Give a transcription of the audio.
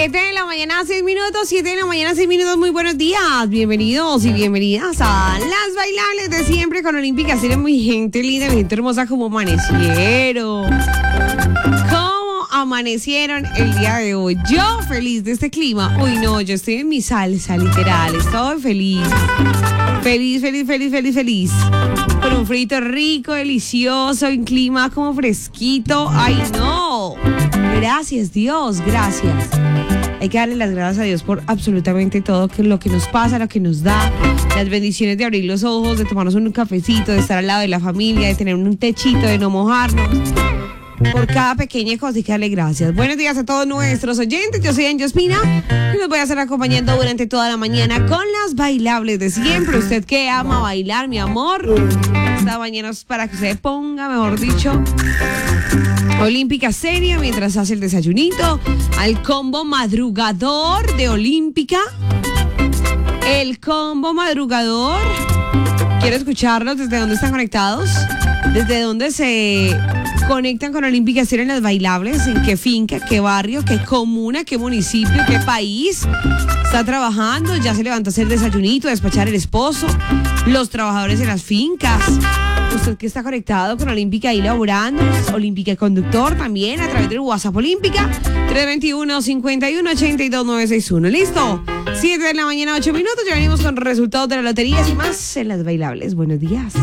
7 de la mañana, 6 minutos, 7 de la mañana, 6 minutos, muy buenos días, bienvenidos y bienvenidas a Las Bailables de siempre con Olímpica. Sería muy gente linda, mi gente hermosa, como amanecieron. ¿Cómo amanecieron el día de hoy? Yo feliz de este clima. Uy, no, yo estoy en mi salsa, literal, estoy feliz. Feliz. Con un frito rico, delicioso, en clima como fresquito. ¡Ay, no! Gracias, Dios, gracias. Hay que darle las gracias a Dios por absolutamente todo lo que nos pasa, lo que nos da. Las bendiciones de abrir los ojos, de tomarnos un cafecito, de estar al lado de la familia, de tener un techito, de no mojarnos. Por cada pequeña cosa hay que darle gracias. Buenos días a todos nuestros oyentes. Yo soy Angie Ospina y los voy a estar acompañando durante toda la mañana con las bailables de siempre. Usted que ama bailar, mi amor, esta mañana es para que se ponga, mejor dicho, Olímpica seria mientras hace el desayunito. Al combo madrugador de Olímpica. El combo madrugador. Quiero escucharlos. ¿Desde dónde están conectados? ¿Desde dónde se conectan con Olímpica Seria en las bailables? ¿En qué finca, qué barrio, qué comuna, qué municipio, qué país está trabajando? Ya se levantó a hacer el desayunito, a despachar el esposo, los trabajadores en las fincas. Usted que está conectado con Olímpica ahí laborando, Olímpica Conductor también a través del WhatsApp Olímpica 321-5182-961. ¿Listo? 7 de la mañana, 8 minutos. Ya venimos con resultados de la lotería y más en las bailables. Buenos días.